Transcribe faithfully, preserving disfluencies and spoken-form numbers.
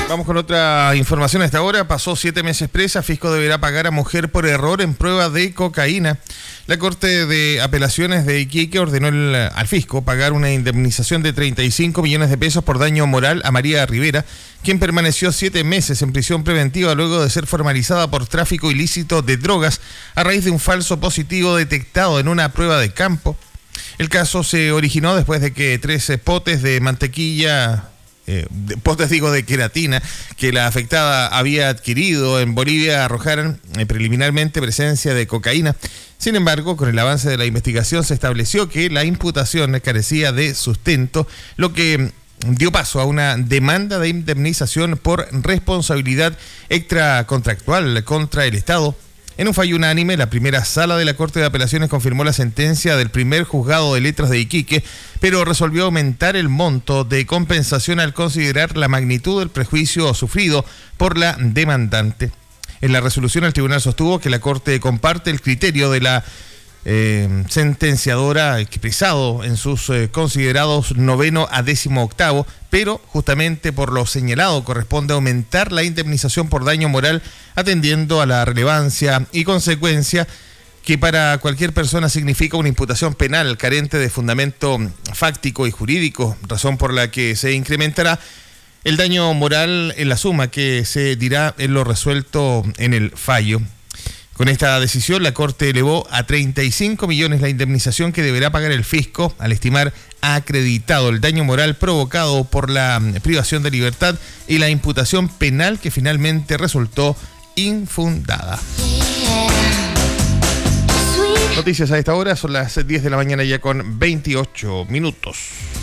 Vamos con otra información a esta hora. Pasó siete meses presa. Fisco deberá pagar a mujer por error en prueba de cocaína. La Corte de Apelaciones de Iquique ordenó el, al fisco pagar una indemnización de treinta y cinco millones de pesos por daño moral a María Rivera, quien permaneció siete meses en prisión preventiva luego de ser formalizada por tráfico ilícito de drogas a raíz de un falso positivo detectado en una prueba de campo. El caso se originó después de que tres potes de mantequilla... Eh, de, potes digo de queratina que la afectada había adquirido en Bolivia arrojaran eh, preliminarmente presencia de cocaína. Sin embargo, con el avance de la investigación se estableció que la imputación carecía de sustento, lo que dio paso a una demanda de indemnización por responsabilidad extracontractual contra el Estado. En un fallo unánime, la primera sala de la Corte de Apelaciones confirmó la sentencia del primer juzgado de letras de Iquique, pero resolvió aumentar el monto de compensación al considerar la magnitud del prejuicio sufrido por la demandante. En la resolución, el tribunal sostuvo que la Corte comparte el criterio de la eh, sentenciadora expresado en sus eh, considerados noveno a décimo octavo, pero justamente por lo señalado corresponde aumentar la indemnización por daño moral atendiendo a la relevancia y consecuencia que para cualquier persona significa una imputación penal carente de fundamento fáctico y jurídico, razón por la que se incrementará el daño moral en la suma que se dirá en lo resuelto en el fallo. Con esta decisión, la Corte elevó a treinta y cinco millones la indemnización que deberá pagar el fisco al estimar acreditado el daño moral provocado por la privación de libertad y la imputación penal que finalmente resultó infundada. Noticias a esta hora, son las diez de la mañana ya con veintiocho minutos.